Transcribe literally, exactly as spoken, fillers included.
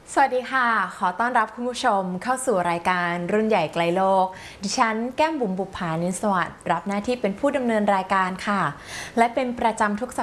สวัสดีค่ะขอต้อนรับคุณผู้ชมเข้าสู่รายการรุ่นใหญ่ไกลโลกดิฉันแก้มบุ๋มบุภานินสวัสดิ์รับหน้าที่เป็นผู้ดำเนินรายการค่ะและเป็นประจำทุกสัป